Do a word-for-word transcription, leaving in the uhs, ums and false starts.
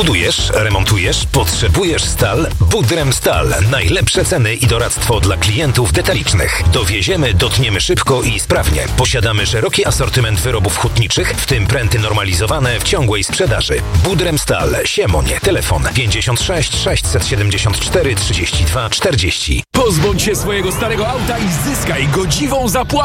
Budujesz, remontujesz, potrzebujesz stal? Budrem Stal. Najlepsze ceny i doradztwo dla klientów detalicznych. Dowieziemy, dotniemy szybko i sprawnie. Posiadamy szeroki asortyment wyrobów hutniczych, w tym pręty normalizowane w ciągłej sprzedaży. Budrem Stal. Siemonie. Telefon pięćdziesiąt sześć sześćset siedemdziesiąt cztery trzydzieści dwa czterdzieści. Pozbądź się swojego starego auta i zyskaj godziwą zapłatę.